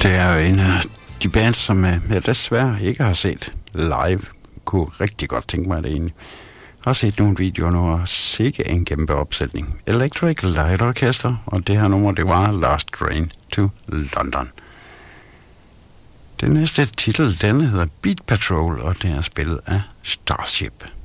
Det er en af de bands, som jeg desværre ikke har set live. Kunne rigtig godt tænke mig det egentlig. Jeg har set nogle videoer nu, og sikke en kæmpe opsætning. Electric Light Orchestra, og det her nummer, det var Last Train to London. Den næste titel, den hedder Beat Patrol, og det er spillet af Starship.